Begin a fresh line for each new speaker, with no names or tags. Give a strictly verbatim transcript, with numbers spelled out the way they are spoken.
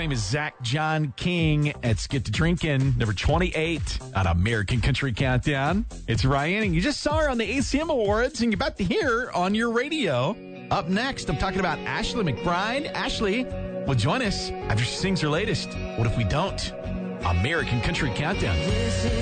name is Zach John King. It's Get to Drinking, number twenty-eight on American Country Countdown. It's Ryan, and you just saw her on the A C M Awards, and you're about to hear her on your radio. Up next, I'm talking about Ashley McBryde. Ashley will join us after she sings her latest, What If We Don't? American Country Countdown.